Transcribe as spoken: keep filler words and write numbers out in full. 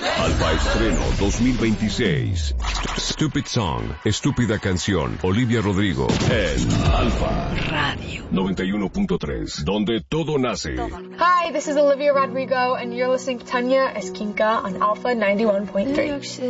Alfa Estreno dos mil veintiséis. Stupid Song, Estúpida Canción, Olivia Rodrigo, en Alfa Radio noventa y uno punto tres, donde todo nace. Hi, this is Olivia Rodrigo, and you're listening to Tanya Esquinca on Alpha ninety-one point three.